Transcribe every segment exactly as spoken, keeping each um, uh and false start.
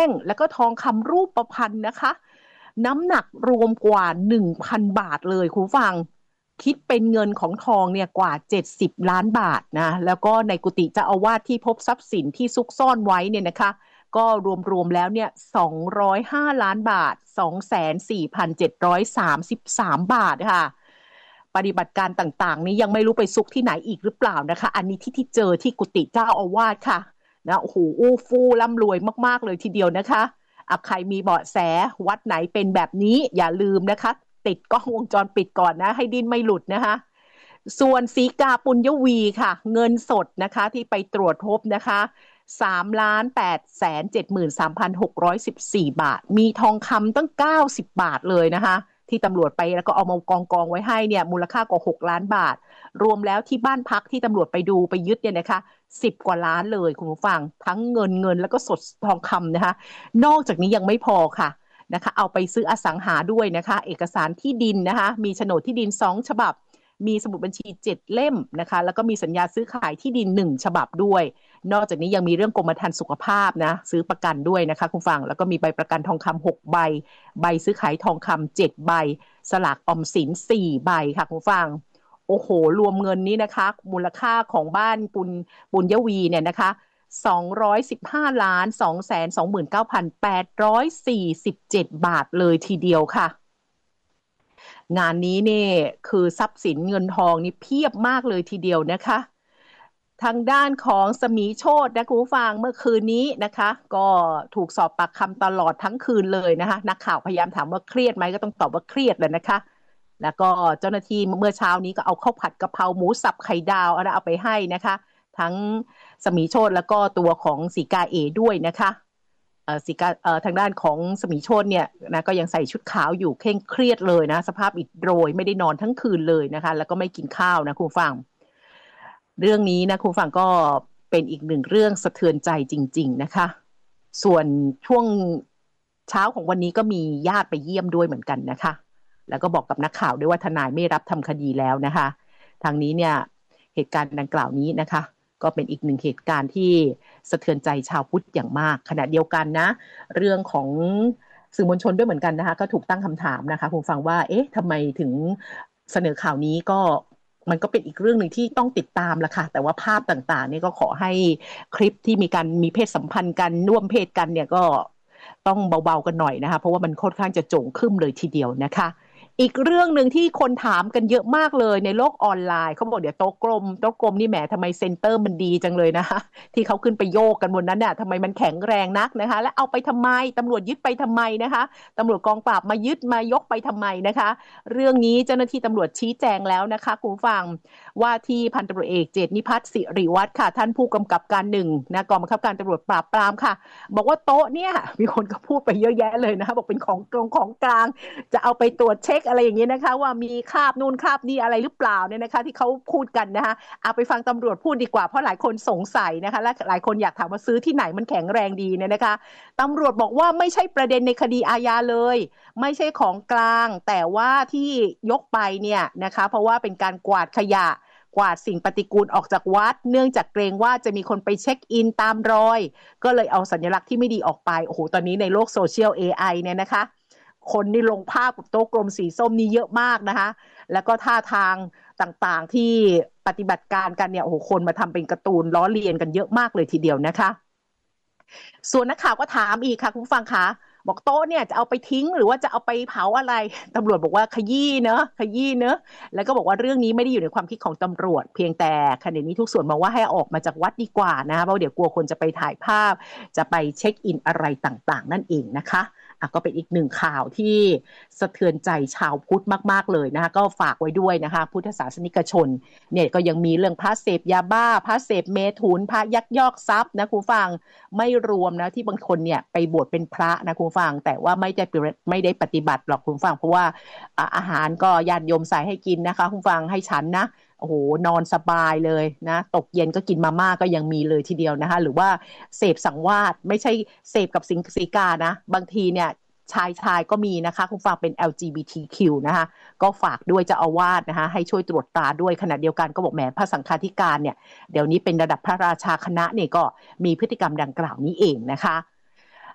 ท่งแล้วก็ทองคำรูปพรรณนะคะน้ำหนักรวมกว่า หนึ่งพัน บาทเลยคุณฟังคิดเป็นเงินของทองเนี่ยกว่าเจ็ดสิบล้านบาทนะแล้วก็ในกุฏิเจ้าอาวาสที่พบทรัพย์สินที่ซุกซ่อนไว้เนี่ยนะคะก็รวมๆแล้วเนี่ยสองร้อยห้าล้านบาท สองแสนสี่พันเจ็ดร้อยสามสิบสาม บาทค่ะปฏิบัติการต่างๆนี้ยังไม่รู้ไปซุกที่ไหนอีกหรือเปล่านะคะอันนี้ที่ที่เจอที่กุฏิเจ้าอาวาสค่ะนะโอ้โหอู้ฟู่ร่ำรวยมากๆเลยทีเดียวนะคะอ่ะใครมีเบาะแสวัดไหนเป็นแบบนี้อย่าลืมนะคะติดกล้องวงจรปิดก่อนนะให้ดิ้นไม่หลุดนะคะส่วนศรีกาปุญญวีค่ะเงินสดนะคะที่ไปตรวจพบนะคะสามล้านแปดแสนเจ็ดหมื่นสามพันหกร้อยสิบสี่บาทมีทองคำตั้งเก้าสิบบาทเลยนะคะที่ตำรวจไปแล้วก็เอามากองกองไว้ให้เนี่ยมูลค่ากว่าหกล้านบาทรวมแล้วที่บ้านพักที่ตำรวจไปดูไปยึดเนี่ยนะคะสิบกว่าล้านเลยคุณผู้ฟังทั้งเงินเงินแล้วก็สดทองคำนะคะนอกจากนี้ยังไม่พอค่ะนะคะเอาไปซื้ออสังหาด้วยนะคะเอกสารที่ดินนะคะมีโฉนดที่ดินสองฉบับมีสมุดบัญชีเจ็ดเล่มนะคะแล้วก็มีสัญญาซื้อขายที่ดินหนึ่งฉบับด้วยนอกจากนี้ยังมีเรื่องกรมธรรม์สุขภาพนะซื้อประกันด้วยนะคะคุณฟังแล้วก็มีใบประกันทองคำหกใบใบซื้อขายทองคำเจ็ดใบสลากออมสินสี่ใบค่ะคุณฟังโอ้โหรวมเงินนี้นะคะมูลค่าของบ้านปุญปุญญวีเนี่ยนะคะสองร้อยสิบห้าล้าน สองแสนสองหมื่นเก้าพันแปดร้อยสี่สิบเจ็ด บาทเลยทีเดียวค่ะงานนี้เนี่ยคือทรัพย์สินเงินทองนี่เพียบมากเลยทีเดียวนะคะทางด้านของสมีโชตินะคุณผู้ฟังเมื่อคืนนี้นะคะก็ถูกสอบปากคำตลอดทั้งคืนเลยนะคะนักข่าวพยายามถามว่าเครียดไหมก็ต้องตอบว่าเครียดเลยนะคะแล้วก็เจ้าหน้าที่เมื่อเช้านี้ก็เอาข้าวผัดกะเพราหมูสับไข่ดาวเอาไปให้นะคะทั้งสมีโชติแล้วก็ตัวของสีกาเอด้วยนะคะเอ่อสีกาเอ่อทางด้านของสมีโชติเนี่ยนะก็ยังใส่ชุดขาวอยู่เคร่งเครียดเลยนะสภาพอิดโรยไม่ได้นอนทั้งคืนเลยนะคะแล้วก็ไม่กินข้าวนะคุณฟังเรื่องนี้นะคุณฟังก็เป็นอีกหนึ่งเรื่องสะเทือนใจจริงๆนะคะส่วนช่วงเช้าของวันนี้ก็มีญาติไปเยี่ยมด้วยเหมือนกันนะคะแล้วก็บอกกับนักข่าวด้วยว่าทนายไม่รับทำคดีแล้วนะคะทางนี้เนี่ยเหตุการณ์ดังกล่าวนี้นะคะก็เป็นอีกหนึ่งเหตุการณ์ที่สะเทือนใจชาวพุทธอย่างมากขณะเดียวกันนะเรื่องของสื่อมวลชนด้วยเหมือนกันนะคะก็ถูกตั้งคำถามนะคะคุณฟังว่าเอ๊ะทำไมถึงเสนอข่าวนี้ก็มันก็เป็นอีกเรื่องหนึ่งที่ต้องติดตามละค่ะแต่ว่าภาพต่างๆนี่ก็ขอให้คลิปที่มีการมีเพศสัมพันธ์กันร่วมเพศกันเนี่ยก็ต้องเบาๆกันหน่อยนะคะเพราะว่ามันค่อนข้างจะโจ่งขึ้นเลยทีเดียวนะคะอีกเรื่องหนึ่งที่คนถามกันเยอะมากเลยในโลกออนไลน์เขาบอกเดี๋ยวโต๊ะกลมโต๊ะกลมนี่แหมทำไมเซ็นเตอร์มันดีจังเลยนะคะที่เขาขึ้นไปโยกกันบนนั้นเนี่ยทำไมมันแข็งแรงนักนะคะและเอาไปทำไมตำรวจยึดไปทำไมนะคะตำรวจกองปราบมายึดมายกไปทำไมนะคะเรื่องนี้เจ้าหน้าที่ตำรวจชี้แจงแล้วนะคะคุณผู้ฟังว่าที่พันตำรวจเอกเจตนิพัฒน์สิริวัฒน์ค่ะท่านผู้กำกับการหนึ่งนะกองบังคับการตำรวจปราบปรามค่ะบอกว่าโต๊ะเนี่ยมีคนก็พูดไปเยอะแยะเลยนะคะบอกเป็นของกลางของกลางจะเอาไปตรวจเช็คอะไรอย่างนี้นะคะว่ามีคราบนู่นคราบนี่อะไรหรือเปล่าเนี่ยนะคะที่เขาพูดกันนะคะเอาไปฟังตำรวจพูดดีกว่าเพราะหลายคนสงสัยนะคะและหลายคนอยากถามว่าซื้อที่ไหนมันแข็งแรงดีเนี่ยนะคะตำรวจบอกว่าไม่ใช่ประเด็นในคดีอาญาเลยไม่ใช่ของกลางแต่ว่าที่ยกไปเนี่ยนะคะเพราะว่าเป็นการกวาดขยะกวาดสิ่งปฏิกูลออกจากวัดเนื่องจากเกรงว่าจะมีคนไปเช็คอินตามรอยก็เลยเอาสัญลักษณ์ที่ไม่ดีออกไปโอ้โหตอนนี้ในโลกโซเชียล เอ ไอ เนี่ยนะคะคนนี่ลงภาพกับโต๊ะกลมสีส้มนี่เยอะมากนะคะแล้วก็ท่าทางต่างๆที่ปฏิบัติการกันเนี่ยโอ้โหคนมาทำเป็นการ์ตูนล้อเลียนกันเยอะมากเลยทีเดียวนะคะส่วนนักข่าวก็ถามอีกค่ะคุณผู้ฟังคะบอกโต๊ะเนี่ยจะเอาไปทิ้งหรือว่าจะเอาไปเผาอะไรตำรวจบอกว่าขยี้เนอะขยี้เนอะแล้วก็บอกว่าเรื่องนี้ไม่ได้อยู่ในความคิดของตำรวจเพียงแต่ขณะนี้ทุกส่วนมองว่าให้ออกมาจากวัดดีกว่านะคะเพราะเดี๋ยวกลัวคนจะไปถ่ายภาพจะไปเช็คอินอะไรต่างๆนั่นเองนะคะก็เป็นอีกหนึ่งข่าวที่สะเทือนใจชาวพุทธมากๆเลยนะคะก็ฝากไว้ด้วยนะคะพุทธศาสนิกชนเนี่ยก็ยังมีเรื่องพระเสพยาบ้าพระเสพเมถุนพระยักยอกทรัพย์นะคุณฟังไม่รวมนะที่บางคนเนี่ยไปบวชเป็นพระนะคุณฟังแต่ว่าไม่ได้ไม่ได้ปฏิบัติหรอกคุณฟังเพราะว่าอาหารก็ญาติโยมใส่ให้กินนะคะคุณฟังให้ฉันนะโอ้โหนอนสบายเลยนะตกเย็นก็กินมาม่าก็ยังมีเลยทีเดียวนะคะหรือว่าเสพสังวาสไม่ใช่เสพกับสิงสีกานะบางทีเนี่ยชายชายก็มีนะคะคุณฟังเป็น แอล จี บี ที คิว นะคะก็ฝากด้วยเจ้าอาวาสนะคะให้ช่วยตรวจตราด้วยขณะเดียวกันก็บอกแหมพระสังฆาธิการเนี่ยเดี๋ยวนี้เป็นระดับพระราชาคณะเนี่ยก็มีพฤติกรรมดังกล่าวนี้เองนะคะ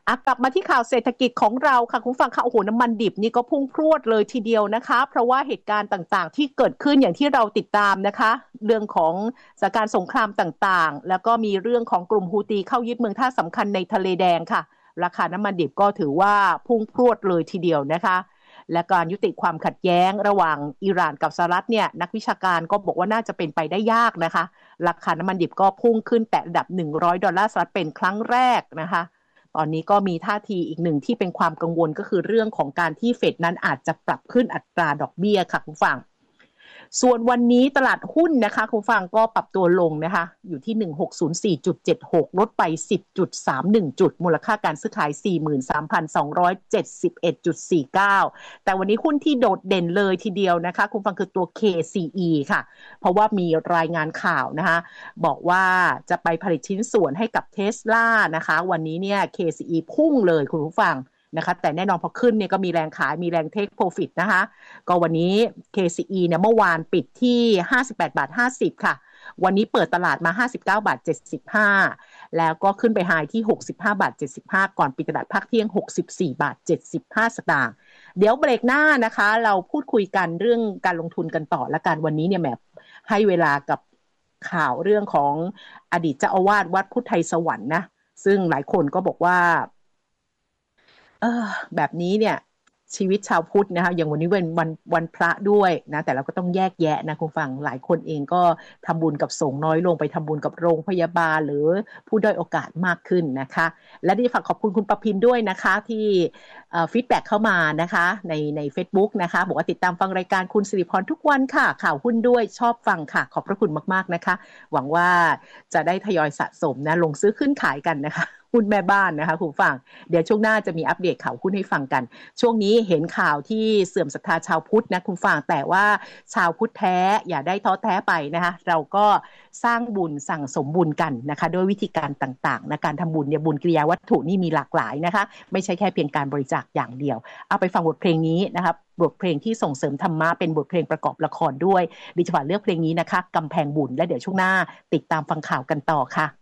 อ่ะกลับมาที่ข่าวเศรษฐกิจของเราค่ะคุณฟังค่ะโอ้โหน้ำมันดิบนี่ก็พุ่งพรวดเลยทีเดียวนะคะเพราะว่าเหตุการณ์ต่างๆที่เกิดขึ้นอย่างที่เราติดตามนะคะเรื่องของสถานการณ์สงครามต่างๆแล้วก็มีเรื่องของกลุ่มฮูตีเข้ายึดเมืองท่าสำคัญในทะเลแดงค่ะราคาน้ำมันดิบก็ถือว่าพุ่งพรวดเลยทีเดียวนะคะและการยุติความขัดแย้งระหว่างอิหร่านกับสหรัฐเนี่ยนักวิชาการก็บอกว่าน่าจะเป็นไปได้ยากนะคะราคาน้ำมันดิบก็พุ่งขึ้นแตะระดับหนึ่งร้อยดอลลาร์สหรัฐเป็นครั้งแรกนะคะตอนนี้ก็มีท่าทีอีกหนึ่งที่เป็นความกังวลก็คือเรื่องของการที่เฟดนั้นอาจจะปรับขึ้นอัตราดอกเบี้ยค่ะคุณฟังส่วนวันนี้ตลาดหุ้นนะคะคุณฟังก็ปรับตัวลงนะคะอยู่ที่ หนึ่งพันหกร้อยสี่จุดเจ็ดหก ลดไป สิบจุดสามหนึ่ง จุดมูลค่าการซื้อขาย สี่หมื่นสามพันสองร้อยเจ็ดสิบเอ็ดจุดสี่เก้า แต่วันนี้หุ้นที่โดดเด่นเลยทีเดียวนะคะคุณฟังคือตัว เค ซี อี ค่ะเพราะว่ามีรายงานข่าวนะคะบอกว่าจะไปผลิตชิ้นส่วนให้กับ Tesla นะคะวันนี้เนี่ย เค ซี อี พุ่งเลยคุณผู้ฟังนะคะแต่แน่นอนพอขึ้นเนี่ยก็มีแรงขายมีแรงเทคโปรฟิตนะคะก็วันนี้ เค ซี อี เนี่ยเมื่อวานปิดที่ห้าสิบแปดบาทห้าสิบค่ะวันนี้เปิดตลาดมาห้าสิบเก้าบาทเจ็ดสิบห้าแล้วก็ขึ้นไปไฮที่หกสิบห้าบาทเจ็ดสิบห้าก่อนปิดตลาดภาคเที่ยงหกสิบสี่บาทเจ็ดสิบห้าสตางค์เดี๋ยวเบรกหน้านะคะเราพูดคุยกันเรื่องการลงทุนกันต่อละกันวันนี้เนี่ยแหมให้เวลากับข่าวเรื่องของอดีตเจ้าอาวาสวัดพุทธไทยสวรรค์นะซึ่งหลายคนก็บอกว่าเออแบบนี้เนี่ยชีวิตชาวพุทธนะคะอย่างวันนี้เป็นวันวันพระด้วยนะแต่เราก็ต้องแยกแยะนะคุณฟังหลายคนเองก็ทำบุญกับสงฆ์น้อยลงไปทำบุญกับโรงพยาบาลหรือผู้ด้อยโอกาสมากขึ้นนะคะและที่ฝากขอบคุณคุณประพินด้วยนะคะที่ฟีดแบ็กเข้ามานะคะในใน Facebook นะคะบอกว่าติดตามฟังรายการคุณสิริพรทุกวันค่ะข่าวหุ้นด้วยชอบฟังค่ะขอบพระคุณมากๆนะคะหวังว่าจะได้ทยอยสะสมนะลงซื้อขึ้นขายกันนะคะหุ้นแม่บ้านนะคะคุณฟังเดี๋ยวช่วงหน้าจะมีอัปเดตข่าวหุ้นให้ฟังกันช่วงนี้เห็นข่าวที่เสื่อมศรัทธาชาวพุทธนะคุณฟังแต่ว่าชาวพุทธแท้อย่าได้ท้อแท้ไปนะคะเราก็สร้างบุญสั่งสมบุญกันนะคะด้วยวิธีการต่างๆนะการทำบุญเนี่ยบุญกิริยาวัตถุนี่มีหลากหลายนะคะไม่ใช่แค่เพียงการบริจาคอย่างเดียวเอาไปฟังบทเพลงนี้นะครับบทเพลงที่ส่งเสริมธรรมะเป็นบทเพลงประกอบละครด้วยดิฉันเลือกเพลงนี้นะคะกำแพงบุญและเดี๋ยวช่วงหน้าติดตามฟังข่าวกันต่อค่ะ